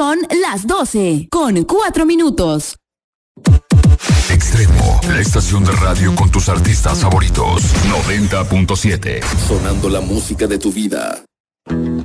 son las 12:04. Extremo, la estación de radio con tus artistas favoritos. 90.7. Sonando la música de tu vida.